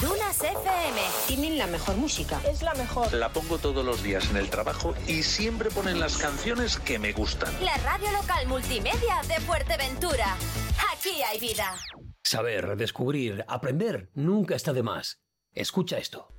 Dunas FM. Tienen la mejor música. Es la mejor. La pongo todos los días en el trabajo y siempre ponen las canciones que me gustan. La radio local multimedia de Fuerteventura. Aquí hay vida. Saber, descubrir, aprender, nunca está de más. Escucha esto.